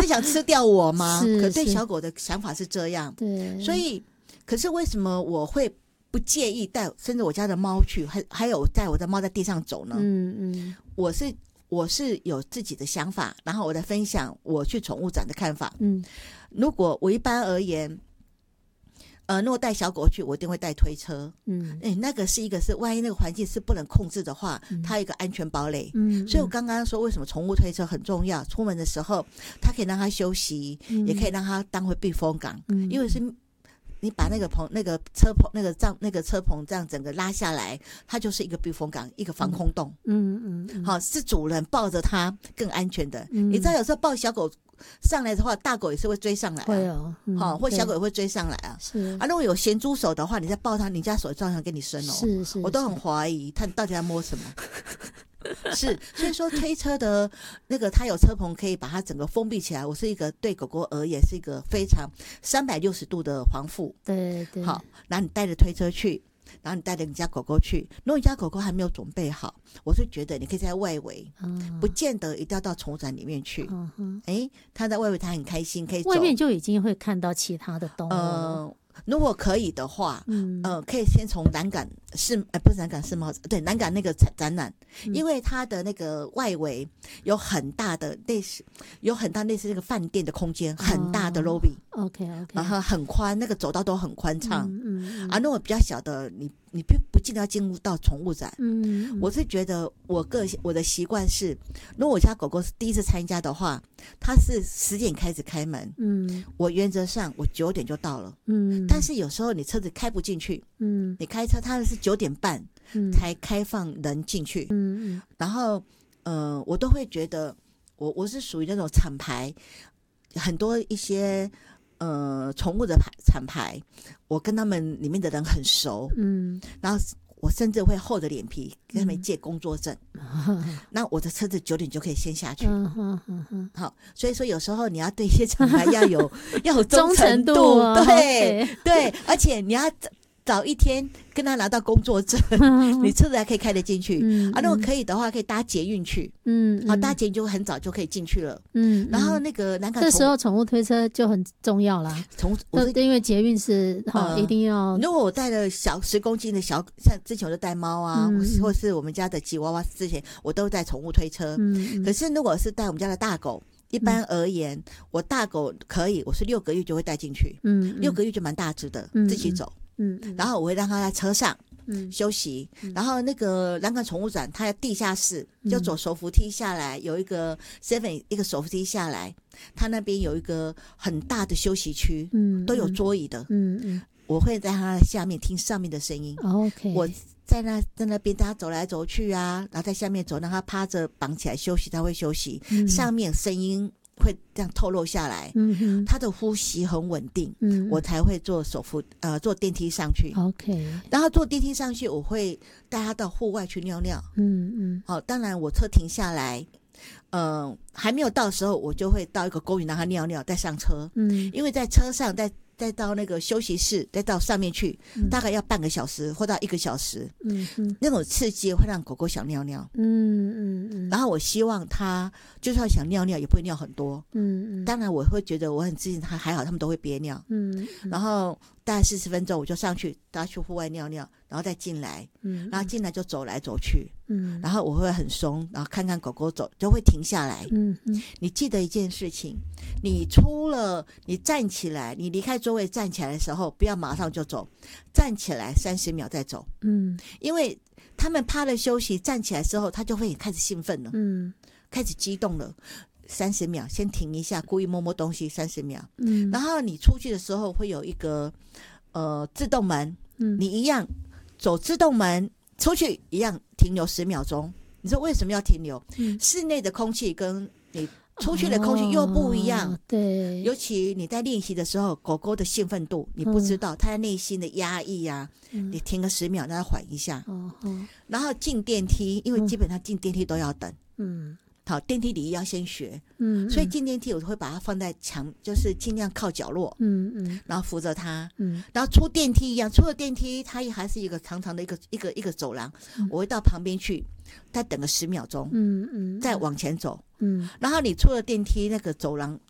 是想吃掉我吗？ 是可对小狗的想法是这样， 对， 所以可是为什么我会不介意带甚至我家的猫去，还有带我的猫在地上走呢？我是有自己的想法，然后我在分享我去宠物展的看法。如果我一般而言，如果带小狗去，我一定会带推车。那个是万一那个环境是不能控制的话，它有一个安全堡垒。所以我刚刚说为什么宠物推车很重要，出门的时候它可以让它休息，也可以让它当回避风港。因为是你把那个车棚这样整个拉下来，它就是一个避风港，一个防空洞。好，是主人抱着它更安全的。你知道有时候抱小狗上来的话，大狗也是会追上来会哦， 或小狗也会追上来啊。 是如果有咸猪手的话，你再抱它，你家手照样给你伸哦。 是， 我都很怀疑它到底在摸什么。是，所以说推车的那个它有车棚可以把它整个封闭起来，我是一个对狗狗而言是一个非常360度的防护。 对， 好，然后你带着推车去，然后你带着你家狗狗去，如果你家狗狗还没有准备好，我是觉得你可以在外围，不见得一定要到宠物展里面去。它在外围它很开心，可以走外面就已经会看到其他的动物如果可以的话，可以先从南港不是南港世贸，对，南港那个展览，因为它的那个外围有很大类似那个饭店的空间，很大的 lobby。OK， 然后很宽，那个走道都很宽敞。如果比较小的，你不见得要进入到宠物展。我是觉得我的习惯是，如果我家狗狗是第一次参加的话，它是10点开始开门。我原则上我9点就到了。但是有时候你车子开不进去，你开车它是9点半才开放人进去。然后我都会觉得我是属于那种厂牌，很多一些宠物的厂牌，我跟他们里面的人很熟。然后我甚至会厚着脸皮跟他们借工作证。那我的车子9点就可以先下去。好，所以说有时候你要对一些厂牌要有忠诚度。对，而且你要早一天跟他拿到工作证，你车子还可以开得进去。如果可以的话，可以搭捷运去。搭捷运就很早就可以进去了。然后那个南港这时候宠物推车就很重要啦。因为捷运是一定要。 如果我带了小10公斤的像之前我就带猫啊，或是我们家的吉娃娃，之前我都带宠物推车。可是如果是带我们家的大狗，一般而言，我大狗可以，我是6个月就会带进去。6个月就蛮大只的，自己走。然后我会让他在车上休息。然后那个南港宠物展，它在地下室，就走手扶梯下来，有一个 7 一个手扶梯下来，它那边有一个很大的休息区，都有桌椅的。我会在它下面听上面的声音。我在那边大家走来走去啊，然后在下面走，让它趴着绑起来休息，它会休息。上面声音会这样透露下来。他的呼吸很稳定。我才会坐坐电梯上去。然后坐电梯上去，我会带他到户外去尿尿。好，当然我车停下来，还没有到的时候，我就会到一个公园让他尿尿，再上车。因为在车上再到那个休息室，再到上面去，大概要半个小时或到1个小时。那种刺激会让狗狗想尿尿。然后我希望它就算想尿尿也不会尿很多。当然我会觉得我很支持它，还好他们都会憋尿。然后大概40分钟我就上去带它去户外尿尿，然后再进来。然后进来就走来走去。然后我会很松，然后看看狗狗走就会停下来。你记得一件事情，你站起来，你离开座位站起来的时候，不要马上就走，站起来30秒再走。因为他们趴了休息，站起来之后他就会开始兴奋了。开始激动了。30秒先停一下，故意摸摸东西30秒。然后你出去的时候会有一个自动门。你一样走自动门出去，一样停留10秒钟。你说为什么要停留？室内的空气跟你出去的空气又不一样。 对， 尤其你在练习的时候，狗狗的兴奋度你不知道，它内心的压抑啊。你停个10秒让它缓一下。然后进电梯，因为基本上进电梯都要等。好，电梯礼仪要先学。所以进电梯我会把它放在墙，就是尽量靠角落。然后扶着它。然后出电梯一样，出了电梯它还是一个长长的一个走廊。我会到旁边去再等个10秒钟。再往前走。然后你出了电梯，那个走廊